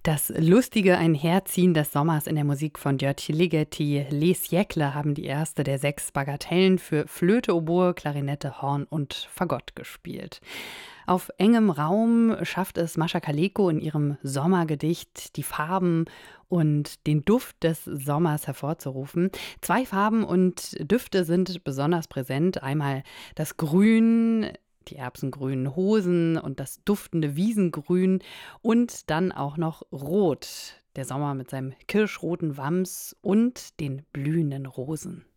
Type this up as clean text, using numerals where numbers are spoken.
Das lustige Einherziehen des Sommers in der Musik von György Ligeti, Les Siècles haben die erste der 6 Bagatellen für Flöte, Oboe, Klarinette, Horn und Fagott gespielt. Auf engem Raum schafft es Mascha Kaleko in ihrem Sommergedicht, die Farben und den Duft des Sommers hervorzurufen. 2 Farben und Düfte sind besonders präsent. Einmal das Grün, die erbsengrünen Hosen und das duftende Wiesengrün und dann auch noch Rot, der Sommer mit seinem kirschroten Wams und den blühenden Rosen.